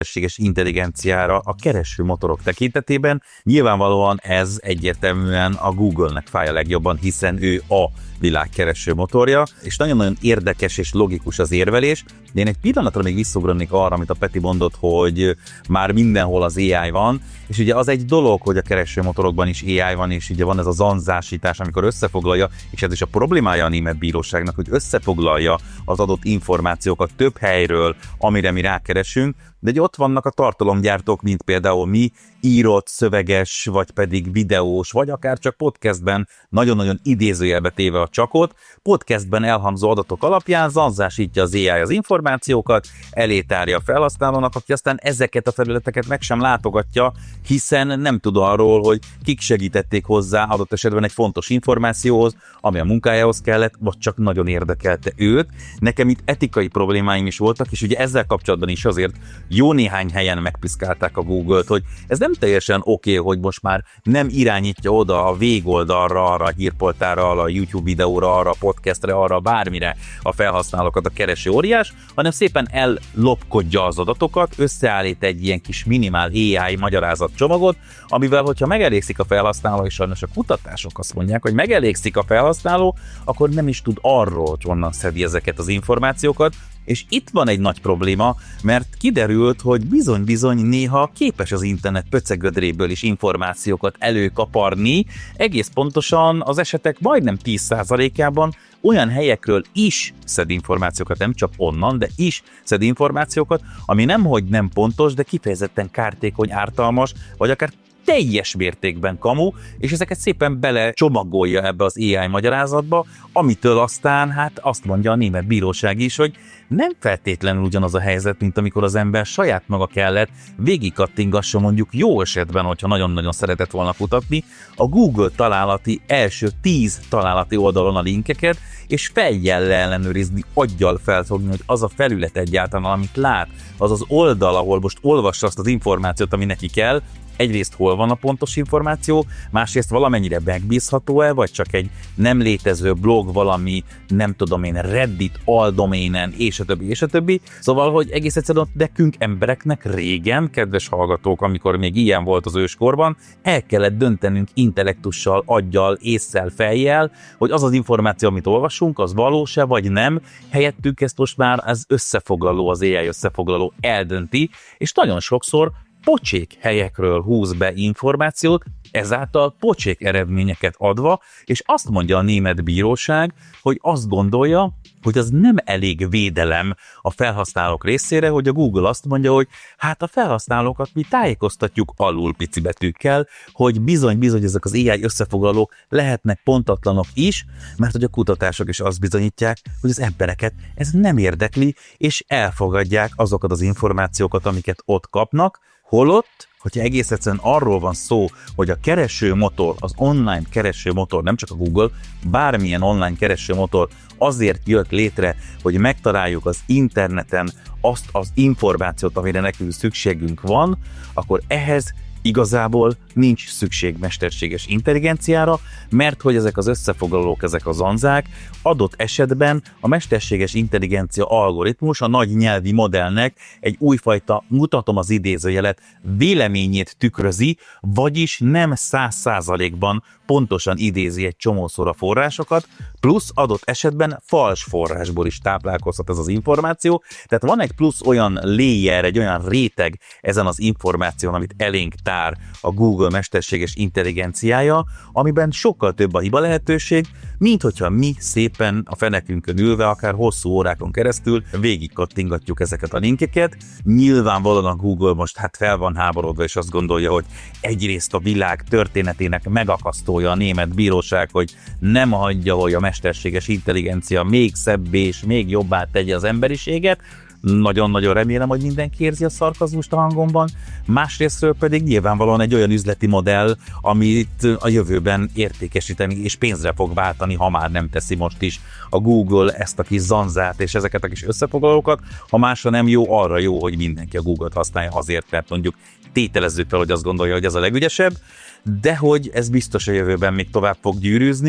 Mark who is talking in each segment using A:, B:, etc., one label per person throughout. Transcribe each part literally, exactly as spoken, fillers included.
A: mesterséges intelligenciára a keresőmotorok tekintetében. Nyilvánvalóan ez egyértelműen a Google-nek fáj a legjobban, hiszen ő a világ keresőmotorja, és nagyon-nagyon érdekes és logikus az érvelés. De én egy pillanatra még visszaugranék arra, amit a Peti mondott, hogy már mindenhol az á i van, és ugye az egy dolog, hogy a keresőmotorokban is á i van, és ugye van ez a zanzásítás, amikor összefoglalja, és ez is a problémája a német bíróságnak, hogy összefoglalja az adott információkat több helyről, amire mi rákeresünk, de ugye ott vannak a tartalomgyártók, mint például mi, írott, szöveges, vagy pedig videós, vagy akár csak podcastben, nagyon-nagyon idézőjelbe téve a csakot, podcastben elhangzó adatok alapján zanzásítja az á i az információkat, elétárja a felhasználónak, aki aztán ezeket a felületeket meg sem látogatja, hiszen nem tud arról, hogy kik segítették hozzá adott esetben egy fontos információhoz, ami a munkájához kellett, vagy csak nagyon érdekelte őt. Nekem itt etikai problémáim is voltak, és ugye ezzel kapcsolatban is azért jó néhány helyen megpiszkálták a Google-t, hogy ez nem teljesen oké, okay, hogy most már nem irányítja oda a végoldalra, arra a hírportára, arra a YouTube videóra, arra a podcastre, arra bármire a felhasználókat a kereső óriás, hanem szépen ellopkodja az adatokat, összeállít egy ilyen kis minimál á i magyarázat csomagot, amivel, hogyha megelégszik a felhasználó, és sajnos a kutatások azt mondják, hogy megelégszik a felhasználó, akkor nem is tud arról, hogy honnan szedi ezeket az információkat. És itt van egy nagy probléma, mert kiderült, hogy bizony-bizony néha képes az internet pöcegödréből is információkat előkaparni, egész pontosan az esetek majdnem tíz százalékában olyan helyekről is szed információkat, nem csak onnan, de is szed információkat, ami nemhogy nem pontos, de kifejezetten kártékony, ártalmas, vagy akár teljes mértékben kamu, és ezeket szépen bele csomagolja ebbe az á i magyarázatba, amitől aztán hát azt mondja a német bíróság is, hogy nem feltétlenül ugyanaz a helyzet, mint amikor az ember saját maga kellett végigkattintgassa mondjuk jó esetben, hogyha nagyon-nagyon szeretett volna kutatni, a Google találati első tíz találati oldalon a linkeket, és fejjel ellenőrizni, aggyal felfogni, hogy az a felület egyáltalán, amit lát, az az oldal, ahol most olvassa azt az információt, ami neki kell, egyrészt hol van a pontos információ, másrészt valamennyire megbízható-e, vagy csak egy nem létező blog, valami, nem tudom én, Reddit aldoménen, és a többi, és a többi. Szóval, hogy egész egyszerűen nekünk embereknek régen, kedves hallgatók, amikor még ilyen volt az őskorban, el kellett döntenünk intellektussal, aggyal, ésszel, fejjel, hogy az az információ, amit olvasunk, az valós-e, vagy nem. Helyettük ezt most már az összefoglaló, az á i összefoglaló eldönti, és nagyon sokszor pocsék helyekről húz be információt, ezáltal pocsék eredményeket adva, és azt mondja a német bíróság, hogy azt gondolja, hogy az nem elég védelem a felhasználók részére, hogy a Google azt mondja, hogy hát a felhasználókat mi tájékoztatjuk alul pici betűkkel, hogy bizony-bizony ezek az á i összefoglalók lehetnek pontatlanok is, mert hogy a kutatások is azt bizonyítják, hogy az embereket ez nem érdekli, és elfogadják azokat az információkat, amiket ott kapnak, holott, hogyha egész egyszerűen arról van szó, hogy a keresőmotor, az online keresőmotor, nem csak a Google, bármilyen online keresőmotor azért jött létre, hogy megtaláljuk az interneten azt az információt, amire nekünk szükségünk van, akkor ehhez igazából nincs szükség mesterséges intelligenciára, mert hogy ezek az összefoglalók, ezek a zanzák, adott esetben a mesterséges intelligencia algoritmus a nagy nyelvi modellnek egy újfajta, mutatom az idézőjelet, véleményét tükrözi, vagyis nem száz százalékban pontosan idézi egy csomószor a forrásokat, plusz adott esetben fals forrásból is táplálkozhat ez az információ, tehát van egy plusz olyan layer, egy olyan réteg ezen az információn, amit elénk tár a Google mesterséges intelligenciája, amiben sokkal több a hiba lehetőség, mint hogyha mi szépen a fenekünkön ülve, akár hosszú órákon keresztül végig kattingatjuk ezeket a linkeket. Nyilvánvalóan a Google most hát fel van háborodva, és azt gondolja, hogy egyrészt a világ történetének megakasztója a német bíróság, hogy nem hagyja, hogy a mesterséges intelligencia még szebb és még jobbá tegye az emberiséget. Nagyon-nagyon remélem, hogy mindenki érzi a szarkazmust a hangomban. Másrésztről pedig nyilvánvalóan egy olyan üzleti modell, amit a jövőben értékesíteni és pénzre fog váltani, ha már nem teszi most is a Google ezt a kis zanzát és ezeket a kis összefoglalókat. Ha másra nem jó, arra jó, hogy mindenki a Google-t használja azért, mert mondjuk tételezzük fel, hogy azt gondolja, hogy ez a legügyesebb, de hogy ez biztos a jövőben még tovább fog gyűrűzni,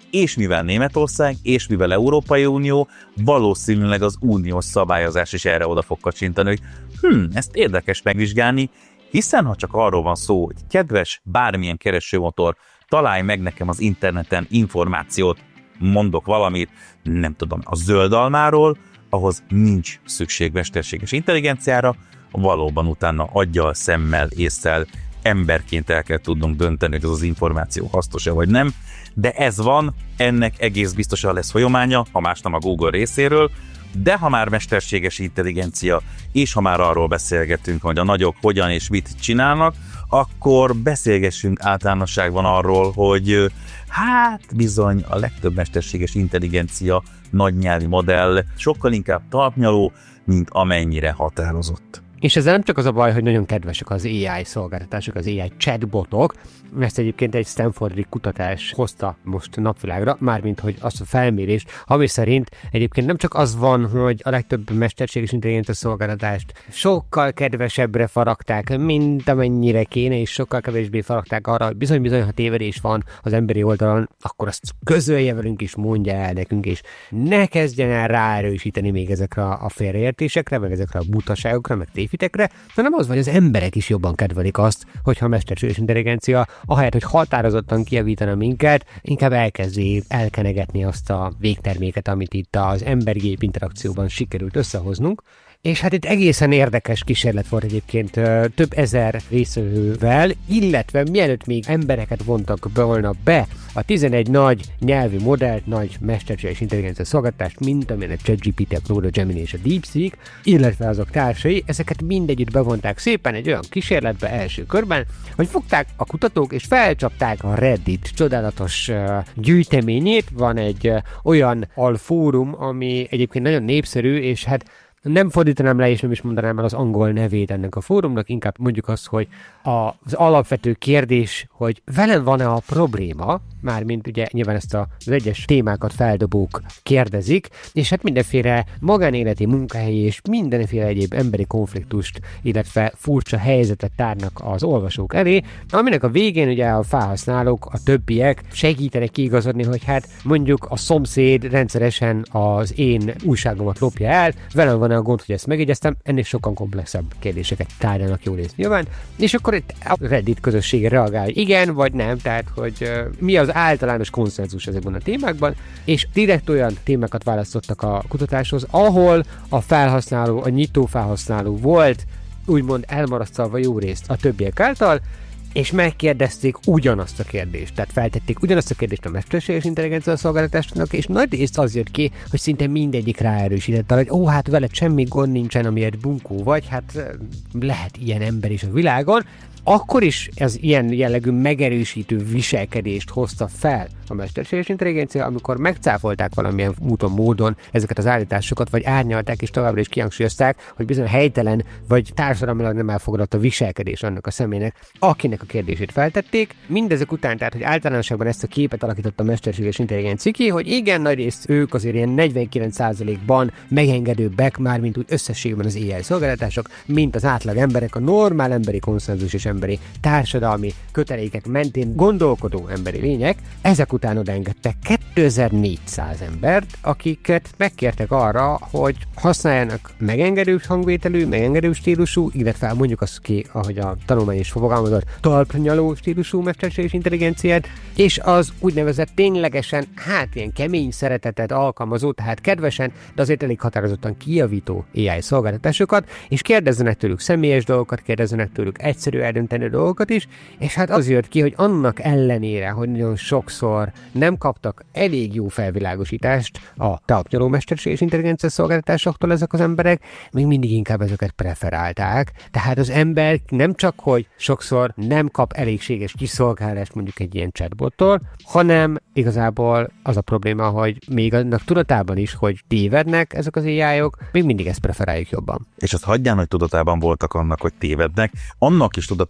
A: és mivel Németország, és mivel Európai Unió, valószínűleg az uniós szabályozás is erre oda fog kacsintani, hogy hm, ezt érdekes megvizsgálni, hiszen ha csak arról van szó, hogy kedves bármilyen keresőmotor, találj meg nekem az interneten információt, mondok valamit, nem tudom, a zöldalmáról, ahhoz nincs szükség mesterséges intelligenciára, valóban utána aggyal, szemmel, ésszel, emberként el kell tudnunk dönteni, hogy az az információ hasznos-e vagy nem, de ez van, ennek egész biztosan lesz folyamánya, ha más nem a Google részéről, de ha már mesterséges intelligencia, és ha már arról beszélgetünk, hogy a nagyok hogyan és mit csinálnak, akkor beszélgessünk általánosságban arról, hogy hát bizony a legtöbb mesterséges intelligencia nagy nyelvi modell sokkal inkább talpnyaló, mint amennyire határozott.
B: És ezzel nem csak az a baj, hogy nagyon kedvesek az á i szolgáltatások, az á i chatbotok, ezt egyébként egy Stanfordi kutatás hozta most napvilágra, mármint hogy azt a felmérést, ami szerint egyébként nem csak az van, hogy a legtöbb mesterséges intelligencia szolgáltatást sokkal kedvesebbre faragták, mint amennyire kéne, és sokkal kevésbé faragták arra, hogy bizony-bizony, ha tévedés van az emberi oldalon, akkor azt közölje velünk is, mondja el nekünk, és ne kezdjen el ráerősíteni még ezekre a félreértésekre, meg ezekre a butaságokra, meg tévhitekre, hanem az, hogy az emberek is jobban kedvelik azt, hogyha a mesterséges intelligencia ahelyett, hogy határozottan kijavítana minket, inkább elkezdi elkenegetni azt a végterméket, amit itt az emberi-gép interakcióban sikerült összehoznunk. És hát itt egészen érdekes kísérlet volt egyébként több ezer résztvevővel, illetve mielőtt még embereket vontak volna be a tizenegy nagy nyelvi modellt, nagy mesterséges intelligencia szolgáltatást, mint amilyen a ChatGPT, a Claude, a Gemini és a DeepSeek, illetve azok társai, ezeket mindegyütt bevonták szépen egy olyan kísérletbe első körben, hogy fogták a kutatók és felcsapták a Reddit csodálatos uh, gyűjteményét. Van egy uh, olyan alfórum, ami egyébként nagyon népszerű, és hát nem fordítanám le, és nem is mondanám el az angol nevét ennek a fórumnak, inkább mondjuk azt, hogy az alapvető kérdés, hogy velem van-e a probléma, mármint ugye nyilván ezt az egyes témákat feldobók kérdezik, és hát mindenféle magánéleti, munkahelyi és mindenféle egyéb emberi konfliktust, illetve furcsa helyzetet tárnak az olvasók elé, aminek a végén ugye a felhasználók, a többiek segítenek kiigazodni, hogy hát mondjuk a szomszéd rendszeresen az én újságomat lopja el, velem van a gond, hogy ezt megjegyeztem, ennél sokkal komplexebb kérdéseket tárgyalnak jól részt nyilván, és akkor itt a Reddit közössége reagál, igen vagy nem, tehát hogy uh, mi az általános konszenzus ezekben a témákban, és direkt olyan témákat választottak a kutatáshoz, ahol a felhasználó, a nyitó felhasználó volt úgymond elmarasztalva jó részt a többiek által, és megkérdezték ugyanazt a kérdést. Tehát feltették ugyanazt a kérdést a mesterséges intelligencia szolgáltatásnak, és nagy részt az jött ki, hogy szinte mindegyik ráerősített, hogy ó, hát veled semmi gond nincsen, amiért bunkó vagy, hát lehet ilyen ember is a világon. Akkor is ez ilyen jellegű megerősítő viselkedést hozta fel a mesterséges intelligencia, amikor megcáfolták valamilyen úton, módon ezeket az állításokat, vagy árnyalták, és továbbra is kihangsúlyozták, hogy bizony helytelen, vagy társadalmilag nem elfogadott a viselkedés annak a személynek, akinek a kérdését feltették. Mindezek után, tehát, hogy általánosságban ezt a képet alakított a mesterséges intelligencia ki, hogy igen, nagy részt ők azért ilyen negyvenkilenc százalékban megengedőbbek, már mint úgy összességben az á i szolgáltatások, mint az átlag emberek, a normál emberi konszenzus és emberi társadalmi kötelékek mentén gondolkodó emberi lények. Ezek után odaengedtek kétezer-négyszáz embert, akiket megkértek arra, hogy használjanak megengedő hangvételű, megengedő stílusú, illetve mondjuk azt ki, ahogy a tanulmány is fogalmazott, talpnyaló stílusú mesterséges intelligenciát, és az úgynevezett ténylegesen, hát ilyen kemény szeretetet alkalmazó, tehát kedvesen, de azért elég határozottan kijavító á i szolgáltatásokat, és kérdezzenek tőlük személyes dolgokat, kérdezzenek tőlük egyszerű eldönteni dolgokat is, és hát az jött ki, hogy annak ellenére, hogy nagyon sokszor nem kaptak elég jó felvilágosítást a talpnyaló mesterséges intelligencia szolgáltatásoktól ezek az emberek, még mindig inkább ezeket preferálták. Tehát az ember nem csak, hogy sokszor nem kap elégséges kiszolgálást mondjuk egy ilyen chatbottól, hanem igazából az a probléma, hogy még annak tudatában is, hogy tévednek ezek az á i-ok, még mindig ezt preferáljuk jobban.
A: És azt hagyján, hogy tudatában voltak annak, hogy tévednek, annak is tudatában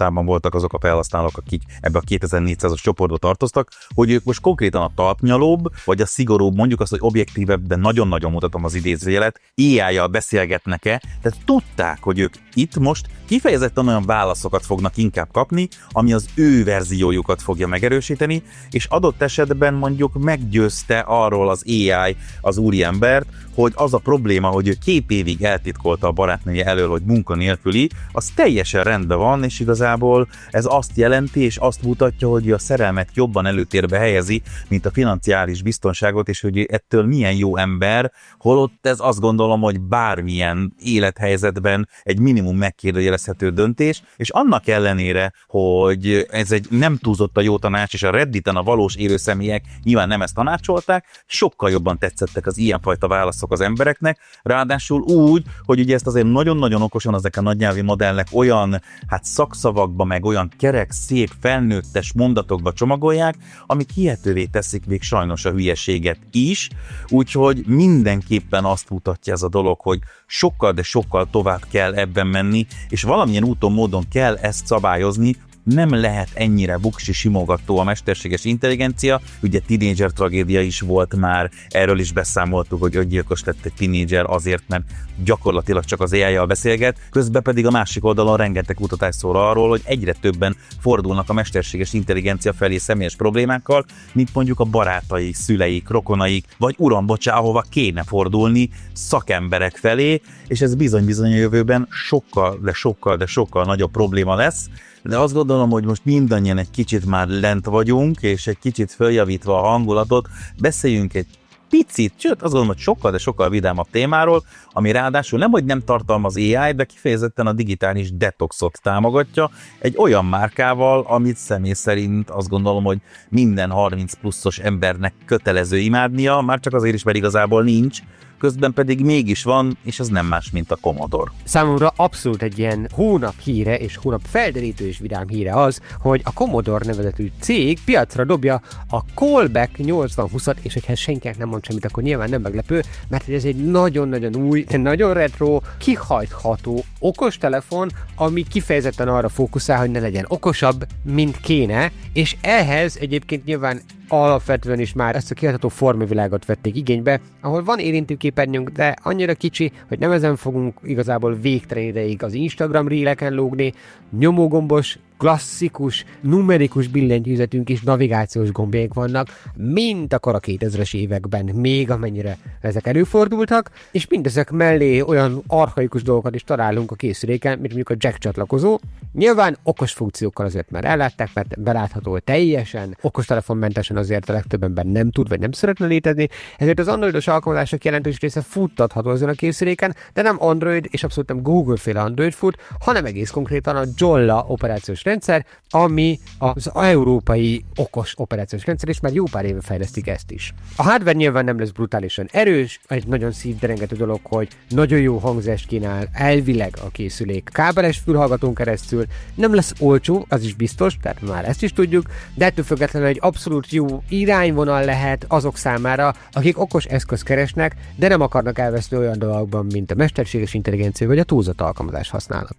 A: tudatában voltak azok a felhasználók, akik ebbe a kétezer-négyszázas csoportba tartoztak, hogy ők most konkrétan a talpnyalóbb, vagy a szigorúbb, mondjuk azt, hogy objektívebb, de nagyon-nagyon mutatom az idézőjelet, á i-jal beszélgetnek-e, tehát tudták, hogy ők itt most kifejezetten olyan válaszokat fognak inkább kapni, ami az ő verziójukat fogja megerősíteni, és adott esetben mondjuk meggyőzte arról az á i az úriembert, hogy az a probléma, hogy ő két évig eltitkolta a barátnője elől, hogy munkanélküli, az teljesen rendben van, és igazából ez azt jelenti, és azt mutatja, hogy a szerelmet jobban előtérbe helyezi, mint a financiális biztonságot, és hogy ettől milyen jó ember, holott ez azt gondolom, hogy bármilyen élethelyzetben egy minimum megkérdőjelezhető döntés, és annak ellenére, hogy ez egy nem túlzott a jó tanács, és a Redditen a valós élő személyek nyilván nem ezt tanácsolták, sokkal jobban tetszettek az ilyenfajta válaszok az embereknek, ráadásul úgy, hogy ugye ezt azért nagyon-nagyon okosan ezek a nagynyelvi modellek olyan hát szakszavakba, meg olyan kerek, szép, felnőttes mondatokba csomagolják, amik hihetővé teszik még sajnos a hülyeséget is, úgyhogy mindenképpen azt mutatja ez a dolog, hogy sokkal, de sokkal tovább kell ebben menni, és valamilyen úton, módon kell ezt szabályozni. Nem lehet ennyire buksi simogató a mesterséges intelligencia, ugye tínédzser tragédia is volt már, erről is beszámoltuk, hogy öngyilkos lett egy tínédzser azért, mert gyakorlatilag csak az á i-jal beszélget, közben pedig a másik oldalon rengeteg kutatás szól arról, hogy egyre többen fordulnak a mesterséges intelligencia felé személyes problémákkal, mint mondjuk a barátaik, szüleik, rokonaik, vagy uram, bocsá, ahova kéne fordulni szakemberek felé, és ez bizony-bizony a jövőben sokkal, de sokkal, de sokkal nagyobb probléma lesz. De azt gondolom, hogy most mindannyian egy kicsit már lent vagyunk, és egy kicsit följavítva a hangulatot, beszéljünk egy picit, sőt azt gondolom, hogy sokkal, de sokkal vidámabb témáról, ami ráadásul nem, hogy nem tartalmaz á i, de kifejezetten a digitális detoxot támogatja, egy olyan márkával, amit személy szerint azt gondolom, hogy minden harminc pluszos embernek kötelező imádnia, már csak azért is, mert igazából nincs, közben pedig mégis van, és ez nem más, mint a Commodore.
B: Számomra abszolút egy ilyen hónap híre, és hónap felderítő és vidám híre az, hogy a Commodore nevezetű cég piacra dobja a Callback nyolcvan húszat, és hogyha senkinek nem mond semmit, akkor nyilván nem meglepő, mert ez egy nagyon-nagyon új, nagyon retro, kihajtható okostelefon, ami kifejezetten arra fókuszál, hogy ne legyen okosabb, mint kéne, és ehhez egyébként nyilván alapvetően is már ezt a kihajtható formavilágot vették igénybe, ahol van érintőképernyőnk, de annyira kicsi, hogy nem ezen fogunk igazából végtelen ideig az Instagram réleken lógni, nyomógombos, klasszikus, numerikus billentyűzetünk és navigációs gombjaink vannak, mint akkor a kétezres években, még amennyire ezek előfordultak, és mindezek mellé olyan archaikus dolgokat is találunk a készüléken, mint mondjuk a jack csatlakozó. Nyilván okos funkciókkal azért már ellátták, mert belátható teljesen, okostelefonmentesen azért a legtöbb ember nem tud, vagy nem szeretne létezni, ezért az androidos alkalmazások jelentős része futtatható azon a készüléken, de nem Android és abszolút nem Google-féle Android fut, hanem egész konkrétan a Jolla operációs rendszer, ami az európai okos operációs rendszer, és már jó pár éve fejlesztik ezt is. A hardware nyilván nem lesz brutálisan erős, egy nagyon szívderengető dolog, hogy nagyon jó hangzást kínál elvileg a készülék kábeles fülhallgatón keresztül, nem lesz olcsó, az is biztos, tehát már ezt is tudjuk, de ettől függetlenül egy abszolút jó irányvonal lehet azok számára, akik okos eszközt keresnek, de nem akarnak elveszni olyan dolgokban, mint a mesterséges intelligencia vagy a túlzott alkalmazás használat.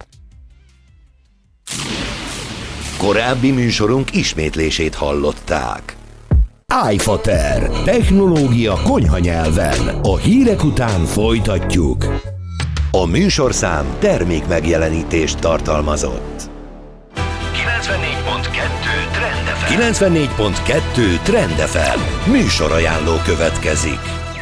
C: Korábbi műsorunk ismétlését hallották. iFater. Technológia konyhanyelven. A hírek után folytatjuk. A műsorszám termék megjelenítést tartalmazott. kilencvennégy pont kettő Trend ef em. kilencvennégy pont kettő Trend ef em. Műsorajánló következik.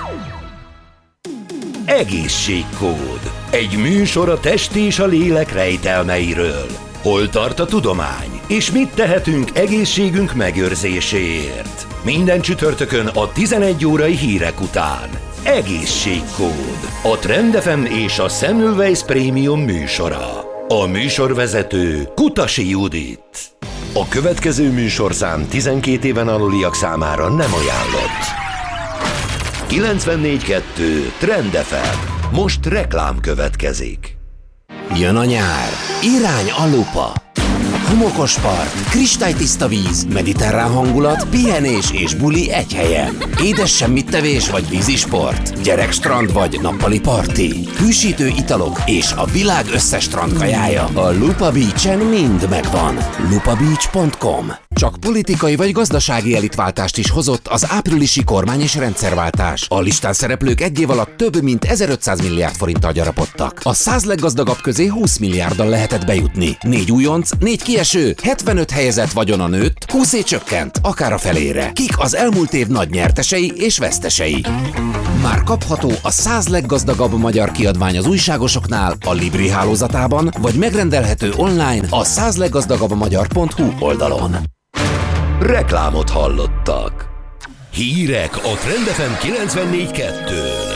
C: Egészségkód. Egy műsor a test és a lélek rejtelmeiről. Hol tart a tudomány? És mit tehetünk egészségünk megőrzéséért? Minden csütörtökön a tizenegy órai hírek után. Egészségkód. A Trend ef em és a Semmelweis Premium műsora. A műsorvezető Kutasi Judit. A következő műsorszám tizenkét éven aluliak számára nem ajánlott. kilencvennégy kettő Trend ef em. Most reklám következik. Jön a nyár. Irány a lupa.
D: Homokos part, kristálytiszta víz, mediterrán hangulat, pihenés és buli egy helyen. Édes semmittevés vagy vízisport, gyerekstrand vagy nappali parti, hűsítő italok és a világ összes strandkajája. A Lupa Beach-en mind megvan. lupa beach pont com. Csak politikai vagy gazdasági elitváltást is hozott az áprilisi kormány és rendszerváltás. A listán szereplők egy év alatt több mint ezerötszáz milliárd forinttal gyarapodtak. A száz leggazdagabb közé húsz milliárddal lehetett bejutni. Négy újonc, négy kieső, hetvenöt helyezett vagyona nőtt, húszé csökkent, akár a felére. Kik az elmúlt év nagy nyertesei és vesztesei? Már kapható a száz leggazdagabb magyar kiadvány az újságosoknál, a Libri hálózatában, vagy megrendelhető online a száz leggazdagabb magyar pont hu oldalon.
C: Reklámot hallottak. Hírek a Trend ef em kilencvennégy kettőn.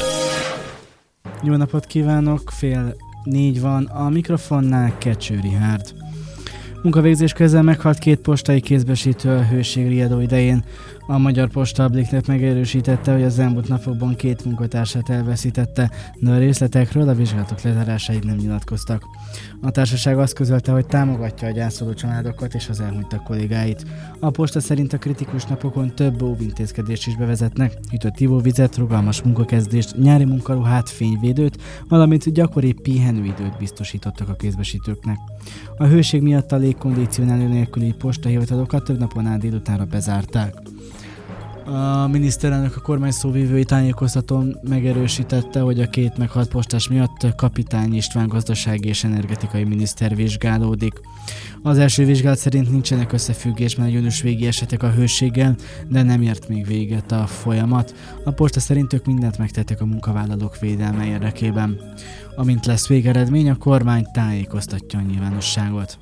E: Jó napot kívánok, fél négy van, a mikrofonnál Kecső Rihárd. Munkavégzés közben meghalt két postai kézbesítő a hőség riadó idején. A Magyar Posta a Bliknek megerősítette, hogy az elmúlt napokban két munkatársát elveszítette, de a részletekről a vizsgálatok lezárásáig nem nyilatkoztak. A társaság azt közölte, hogy támogatja a gyászoló családokat és az elhunytak kollégáit. A Posta szerint a kritikus napokon több óvintézkedést is bevezetnek, hűtött ivóvizet, rugalmas munkakezdést, nyári munkaruhát, fényvédőt, valamint gyakori pihenőidőt biztosítottak a kézbesítőknek. A hőség miatt a légkondicionáló nélküli postahivatalokat több napon át délutánra bezárták. A miniszterelnök a kormány szóvivői tájékoztatón megerősítette, hogy a két meghalt postás miatt Kapitány István gazdasági és energetikai miniszter vizsgálódik. Az első vizsgálat szerint nincsenek összefüggésben a június végi esetek a hőséggel, de nem ért még véget a folyamat. A Posta szerint ők mindent megtettek a munkavállalók védelme érdekében. Amint lesz végeredmény, a kormány tájékoztatja a nyilvánosságot.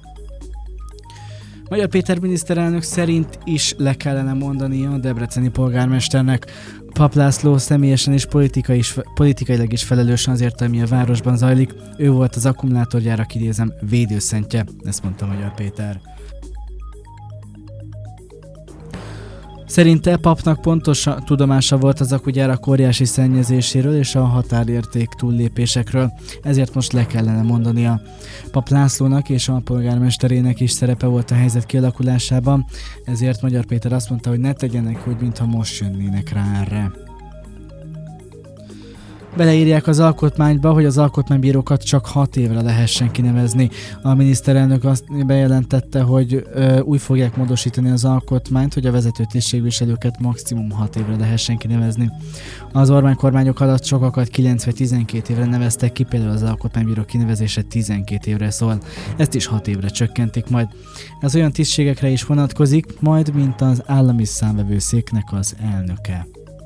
E: Magyar Péter miniszterelnök szerint is le kellene mondania a debreceni polgármesternek. Papp László személyesen és politikai is, politikailag is felelős azért, ami a városban zajlik. Ő volt az akkumulátorgyárak, idézem, védőszentje, ezt mondta Magyar Péter. Szerinte Pappnak pontos tudomása volt az akkugyárak óriási szennyezéséről és a határérték túllépésekről, ezért most le kellene mondania. Papp Lászlónak és a polgármesterének is szerepe volt a helyzet kialakulásában, ezért Magyar Péter azt mondta, hogy ne tegyenek úgy, mintha most jönnének rá erre. Beleírják az alkotmányba, hogy az alkotmánybírókat csak hat évre lehessen kinevezni. A miniszterelnök azt bejelentette, hogy ö, úgy fogják módosítani az alkotmányt, hogy a vezető tisztségviselőket maximum hat évre lehessen kinevezni. Az Orbán kormányok alatt sokakat kilenc vagy tizenkét évre neveztek ki, például az alkotmánybírók kinevezése tizenkét évre szól. Ezt is hat évre csökkentik majd. Ez olyan tisztségekre is vonatkozik, majd mint az állami számvevőszéknek az elnöke.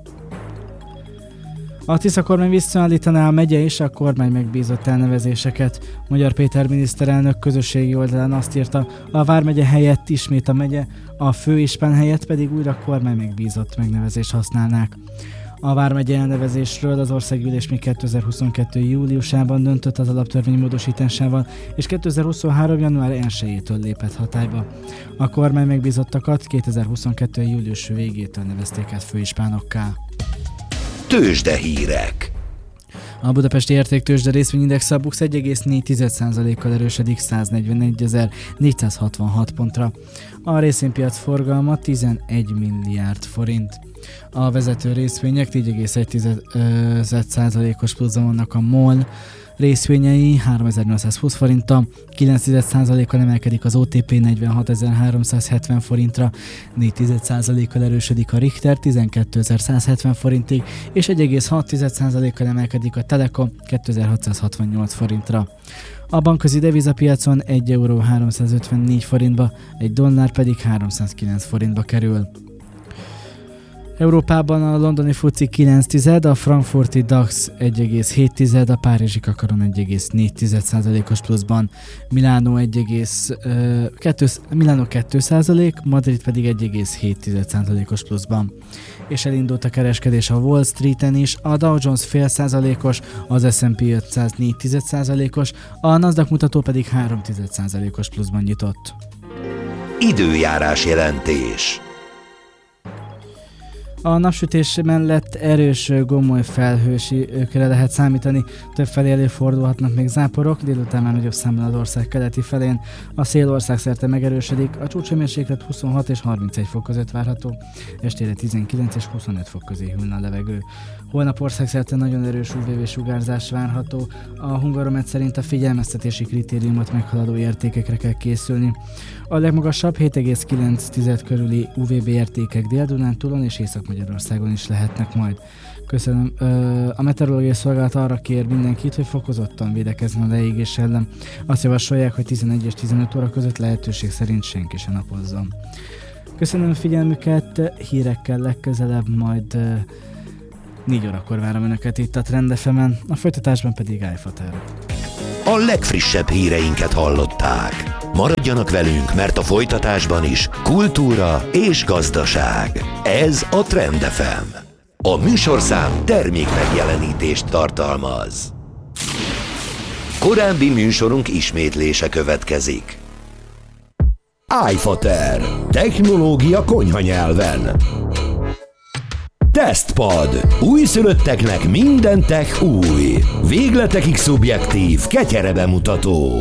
E: A Tisza kormány visszaállítaná a megye és a kormány megbízott elnevezéseket. Magyar Péter miniszterelnök közösségi oldalán azt írta, a vármegye helyett ismét a megye, a főispán helyett pedig újra kormány megbízott megnevezést használnák. A vármegye elnevezésről az országgyűlés még kétezer-huszonkettő júliusában döntött az alaptörvény módosításával, és kétezer-huszonhárom január elsejétől lépett hatályba. A kormány megbízottakat kétezer-huszonkettő július végétől nevezték át főispánokká.
C: Tőzsdehírek.
E: A budapesti értéktőzsde részvényindex a BUX egy egész négy százalékkal erősödik száznegyvenegyezer-négyszázhatvanhat pontra. A részvénypiac forgalma tizenegy milliárd forint. A vezető részvények négy egész egy százalékos pluszban vannak a MOL részvényei háromezer-nyolcszázhúsz forinttal, kilenc százalékkal emelkedik az o té pé negyvenhatezer-háromszázhetven forintra, négy százalékkal erősödik a Richter tizenkétezer-százhetven forintig, és egy egész hat százalékkal emelkedik a Telekom kétezer-hatszázhatvannyolc forintra. A bankközi devizapiacon egy euró háromszázötvennégy forintba, egy dollár pedig háromszázkilenc forintba kerül. Európában a londoni fuci kilenc tized, a frankfurti DAX egy egész hét tized, a párizsi kakaron egy egész négy százalékos pluszban, Milánó, Milánó két százalék, Madrid pedig egy egész hét százalékos pluszban. És elindult a kereskedés a Wall Streeten is, a Dow Jones fél százalékos, az es and pé ötszáz négy százalékos, a Nasdaq mutató pedig három százalékos pluszban nyitott.
C: Időjárás jelentés.
E: A napsütés mellett erős gomoly felhőségre lehet számítani, többfelé előfordulhatnak még záporok, délután már nagyobb számban az ország keleti felén. A szél országszerte megerősödik, a csúcshőmérséklet huszonhat és harmincegy fok között várható, estére tizenkilenc és huszonöt fok közé hűlne a levegő. Holnap országszerte nagyon erős u vé bé-sugárzás várható, a Hungaromet szerint a figyelmeztetési kritériumot meghaladó értékekre kell készülni. A legmagasabb hét egész kilenc körüli u vé bé értékek Dél-Dunántúlon és Észak-Magyarországon is lehetnek majd. Köszönöm. A meteorológiai szolgálat arra kér mindenkit, hogy fokozottan védekezzen a leégés ellen. Azt javasolják, hogy tizenegy és tizenöt óra között lehetőség szerint senki se napozzon. Köszönöm a figyelmüket, hírekkel legközelebb, majd négy órakor várom Önöket itt a Trend ef emen, a folytatásban pedig iFater.
C: A legfrissebb híreinket hallották. Maradjanak velünk, mert a folytatásban is kultúra és gazdaság. Ez a Trend ef em. A műsorszám termék megjelenítést tartalmaz. Korábbi műsorunk ismétlése következik. iFater. Technológia konyhanyelven. Tesztpad. Újszülötteknek minden tech új. Végletekig szubjektív, ketyere bemutató.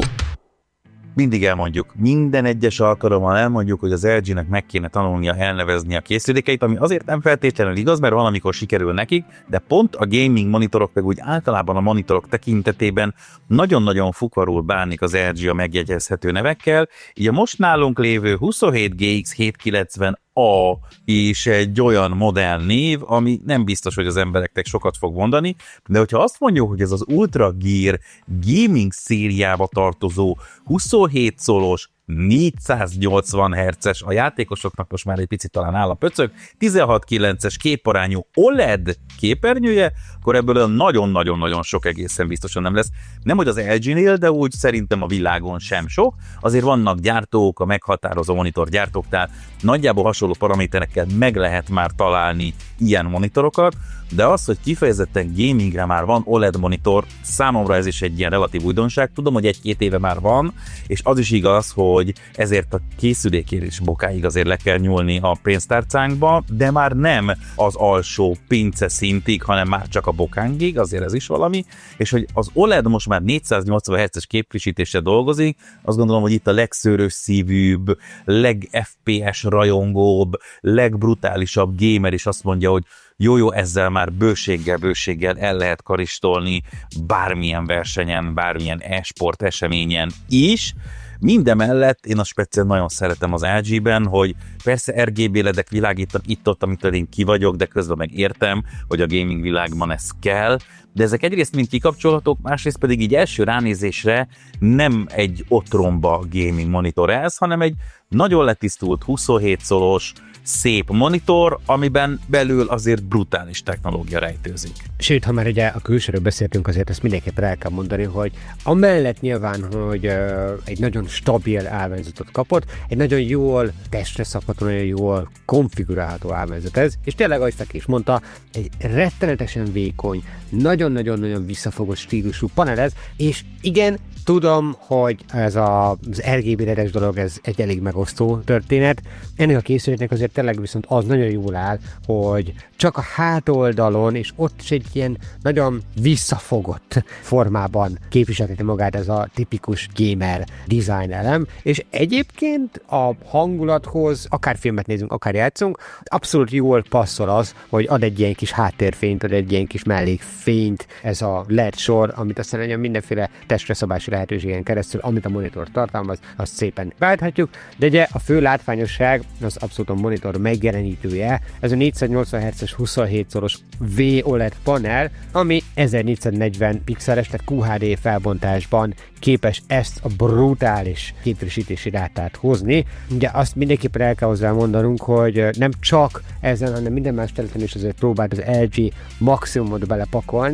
A: Mindig elmondjuk, minden egyes alkalommal elmondjuk, hogy az el gé-nek meg kéne tanulnia elnevezni a készülékeit, ami azért nem feltétlenül igaz, mert valamikor sikerül nekik, de pont a gaming monitorok, meg úgy általában a monitorok tekintetében nagyon-nagyon fukvarul bánik az el gé a megjegyezhető nevekkel, így a most nálunk lévő huszonhét gé iksz hétszázkilencven A is egy olyan modell név, ami nem biztos, hogy az embereknek sokat fog mondani, de hogyha azt mondjuk, hogy ez az Ultra Gear gaming szériába tartozó huszonhét szolos, négyszáznyolcvan hertzes, a játékosoknak most már egy picit talán áll a pöcög, tizenhat kilences képarányú o el e dé képernyője, akkor ebből nagyon-nagyon-nagyon sok egészen biztosan nem lesz. Nem, hogy az el gé-nél, de úgy szerintem a világon sem sok. Azért vannak gyártók, a meghatározó monitor gyártóknál nagyjából hasonló paraméterekkel meg lehet már találni ilyen monitorokat, de az, hogy kifejezetten gamingre már van o el e dé monitor, számomra ez is egy ilyen relatív újdonság. Tudom, hogy egy-két éve már van, és az is igaz, hogy ezért a készülékért is bokáig azért le kell nyúlni a pénztárcánkba, de már nem az alsó pince szintig, hanem már csak a bokángig, azért ez is valami, és hogy az o el e dé most már négyszáznyolcvan hertzes képfrissítéssel dolgozik, azt gondolom, hogy itt a legszőrös szívűbb, leg-ef pé es rajongóbb, legbrutálisabb gamer is azt mondja, hogy jó-jó, ezzel már bőséggel, bőséggel el lehet karistolni bármilyen versenyen, bármilyen e-sport eseményen is. Mindemellett én a speciál nagyon szeretem az el gében, hogy persze er gé bé ledek világítanak itt-ott, amitől én ki vagyok, de közben meg értem, hogy a gaming világban ez kell, de ezek egyrészt mind kikapcsolhatók, másrészt pedig így első ránézésre nem egy otromba gaming monitor ez, hanem egy nagyon letisztult huszonhét szolos, szép monitor, amiben belül azért brutális technológia rejtőzik.
B: Sőt, ha már ugye a külsőről beszéltünk, azért ezt mindenképpen el kell mondani, hogy amellett nyilván, hogy uh, egy nagyon stabil állványzatot kapott, egy nagyon jól testre szabható, nagyon jól konfigurálható állványzat ez, és tényleg, ahogy Feki is mondta, egy rettenetesen vékony, nagyon-nagyon-nagyon visszafogott stílusú panel ez, és igen, tudom, hogy ez a, az er gé bé-es dolog, ez egy elég megosztó történet. Ennek a készüléknek azért tényleg viszont az nagyon jól áll, hogy csak a hátoldalon, és ott is egy ilyen nagyon visszafogott formában képviselheti magát ez a tipikus gamer design elem, és egyébként a hangulathoz, akár filmet nézünk, akár játszunk, abszolút jól passzol az, hogy ad egy ilyen kis háttérfényt, ad egy ilyen kis mellékfényt, ez a el é dé sor, amit aztán nagyon mindenféle testre szabási lehetőségen keresztül, amit a monitor tartalmaz, azt szépen válthatjuk, de ugye a fő látványosság az abszolút a monitor megjelenítője, ez a négyszáznyolcvan hertzes huszonhét szoros V o el e dé panel, ami ezernégyszáznegyven pixeles, tehát kú há dé felbontásban képes ezt a brutális képfrissítési rátát hozni. Ugye azt mindenképpen el kell hozzá mondanunk, hogy nem csak ezen, hanem minden más területen is azért próbált az el gé maximumot belepakolni.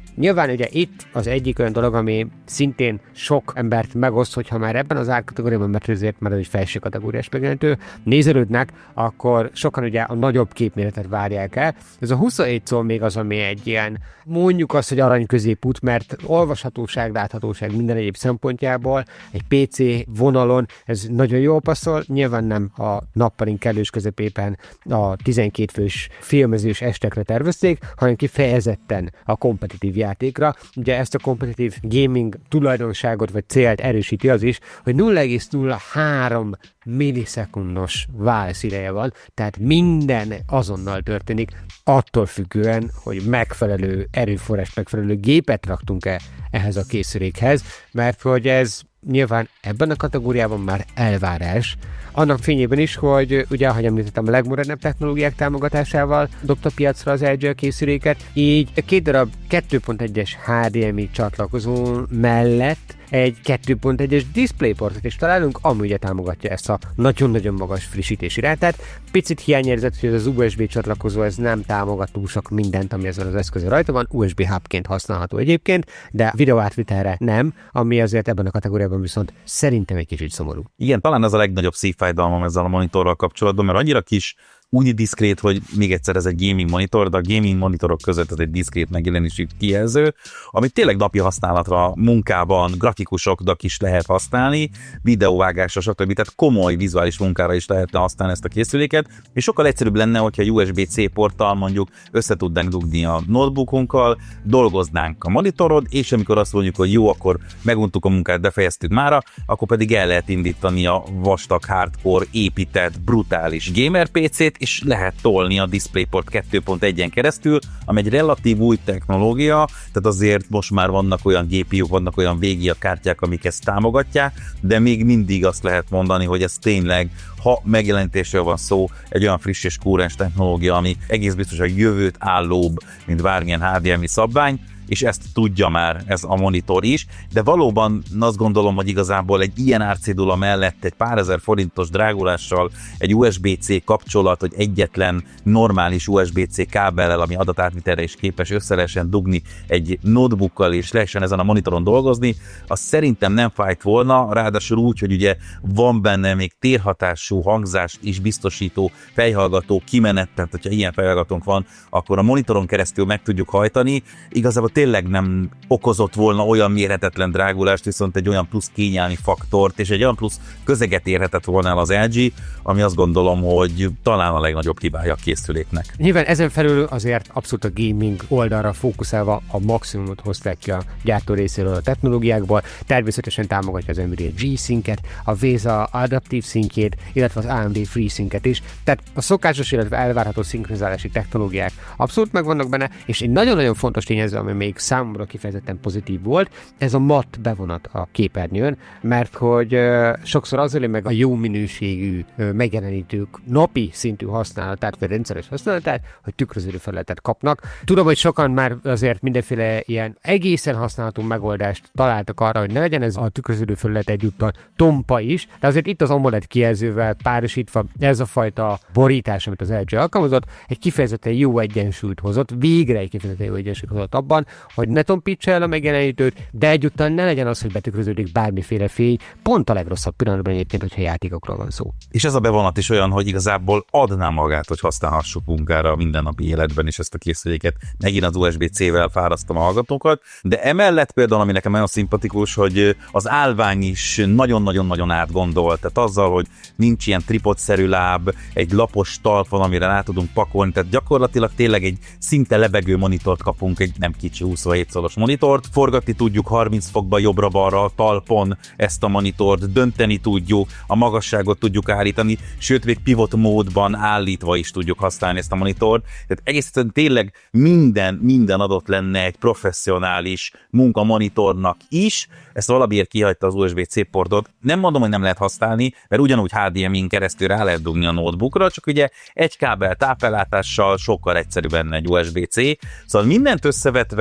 B: Nyilván ugye itt az egyik olyan dolog, ami szintén sok embert megoszt, hogyha már ebben az árkategóriában, mert ezért már egy felső kategóriás megjelenítő nézelődnek, akkor sokan ugye a nagyobb képméretet várják el. Ez a huszonhét szó még az, ami egy ilyen, mondjuk azt, hogy arany középút, mert olvashatóság, láthatóság minden egyéb szempontjából egy pé cé vonalon ez nagyon jól passzol, nyilván nem a nappalink kellős közepében a tizenkét fős filmezős estekre tervezték, hanem kifejezetten a kompetitív játékra. Ugye ezt a kompetitív gaming tulajdonságot vagy célt erősíti az is, hogy nulla egész nulla három millisekundos válaszideje van, tehát minden azonnal történik, attól függően, hogy megfelelő erőforrás, megfelelő gépet raktunk-e ehhez a készülékhez, mert hogy ez nyilván ebben a kategóriában már elvárás. Annak fényében is, hogy ugye, ahogy említettem, a legmodernebb technológiák támogatásával dobta piacra az el gé a készüléket, így két darab kettő pont egyes há dé em i csatlakozó mellett egy kettő pont egyes DisplayPortot is találunk, ami ugye támogatja ezt a nagyon-nagyon magas frissítési rátát. Picit hiányérzett, hogy az u es bé csatlakozó ez nem támogat túl sok mindent, ami ezen az eszközön rajta van, u es bé hubként használható egyébként, de videóátvitelre nem, ami azért ebben a kategóriában viszont szerintem egy kicsit szomorú.
A: Igen, talán ez a legnagyobb szívfájdalmam ezzel a monitorral kapcsolatban, mert annyira kis, úgy diszkrét, hogy még egyszer ez egy gaming monitor, de a gaming monitorok között ez egy diszkrét megjelenési kijelző, amit tényleg napi használatra, munkában, grafikusoknak is lehet használni, videóvágásra, stb. Tehát komoly vizuális munkára is lehetne használni ezt a készüléket, és sokkal egyszerűbb lenne, hogyha u es bé-C porttal mondjuk össze tudnánk dugni a notebookunkkal, dolgoznánk a monitorod, és amikor azt mondjuk, hogy jó, akkor meguntuk a munkát, befejeztük mára, akkor pedig el lehet indítani a vastag, hardcore, épített, brutális gamer pé cét, és lehet tolni a DisplayPort kettő pont egyen keresztül, ami egy relatív új technológia, tehát azért most már vannak olyan gé pé u-k, vannak olyan végia kártyák, amik ezt támogatják, de még mindig azt lehet mondani, hogy ez tényleg, ha megjelenítésről van szó, egy olyan friss és kúrens technológia, ami egész biztos a jövőt állóbb, mint bármilyen há dé em i szabvány, és ezt tudja már ez a monitor is, de valóban azt gondolom, hogy igazából egy ilyen árcédula mellett egy pár ezer forintos drágulással egy u es bé-C kapcsolat, hogy egyetlen normális u es bé-C kábellel, ami adatátvitelre is képes, össze lehessen dugni egy notebookkal és lehessen ezen a monitoron dolgozni, az szerintem nem fájt volna, ráadásul úgy, hogy ugye van benne még térhatású hangzást is biztosító fejhallgató kimenet, tehát hogyha ilyen fejhallgatónk van, akkor a monitoron keresztül meg tudjuk hajtani. Igazából tényleg nem okozott volna olyan mérhetetlen drágulást, viszont egy olyan plusz kényelmi faktort, és egy olyan plusz közeget érhetett volna el az el gé, ami azt gondolom, hogy talán a legnagyobb hibája a készüléknek.
B: Nyilván ezen felül azért abszolút a gaming oldalra fókuszálva a maximumot hozták ki a gyártó részéről a technológiákból, természetesen támogatja az Nvidia G-Sync-et, a VESA Adaptive Sync-ét, illetve az á em dé FreeSync-et is, tehát a szokásos, illetve elvárható szinkronizálási technológiák abszolút megvannak benne, és egy nagyon-nagyon fontos tényező, ami még számomra kifejezetten pozitív volt, ez a matt bevonat a képernyőn, mert hogy uh, sokszor azért meg a jó minőségű uh, megjelenítők napi szintű használatát, vagy rendszeres használatát, hogy tükröződő felületet kapnak. Tudom, hogy sokan már azért mindenféle ilyen egészen használható megoldást találtak arra, hogy ne legyen ez a tükröződő felület egyúttal tompa is, de azért itt az AMOLED kijelzővel párosítva ez a fajta borítás, amit az el gé alkalmazott, egy kifejezetten jó egyensúlyt hozott, végre egy kifejezetten jó egyensúlyt hozott abban, hogy ne tompítsa el a megjelenítőt, de egyúttal ne legyen az, hogy betükröződik bármiféle fény, pont a legrosszabb pillanatban egyébként, hogyha játékokról van szó.
A: És ez a bevonat is olyan, hogy igazából adná magát, hogy használhassuk munkára a mindennapi életben is ezt a készüléket. Megint az u es bé-C-vel fárasztam a hallgatókat, de emellett például, ami nekem nagyon szimpatikus, hogy az állvány is nagyon-nagyon-nagyon átgondolt, tehát azzal, hogy nincs ilyen tripodszerű láb, egy lapos talp van, amire rá tudunk pakolni, tehát gyakorlatilag tényleg egy szinte lebegő monitort kapunk, egy nem kicsi huszonhét szoros monitort, forgatni tudjuk harminc fokba jobbra-balra a talpon ezt a monitort, dönteni tudjuk, a magasságot tudjuk állítani, sőt még pivot módban állítva is tudjuk használni ezt a monitort, tehát egészen tényleg minden, minden adott lenne egy professzionális munkamonitornak is, ezt valamiért kihagyta az u es bé-C portot. Nem mondom, hogy nem lehet használni, mert ugyanúgy há dé em i-n keresztül rá lehet dugni a notebookra, csak ugye egy kábel tápellátással sokkal egyszerűbb benne egy u es bé-C. Szóval mindent összevetve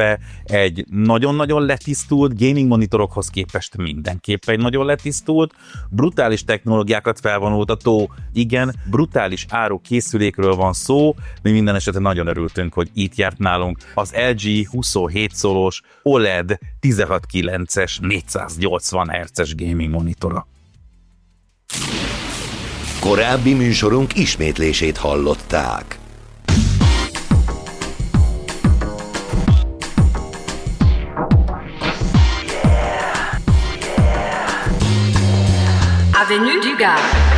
A: de egy nagyon-nagyon letisztult, gaming monitorokhoz képest mindenképp egy nagyon letisztult, brutális technológiákat felvonultató, igen, brutális áru készülékről van szó, mi minden esetben nagyon örültünk, hogy itt járt nálunk az el gé huszonhét szolós o el e dé tizenhat kilences négyszáznyolcvan hertzes gaming monitora.
C: Korábbi műsorunk ismétlését hallották.
F: Avenue du Gard.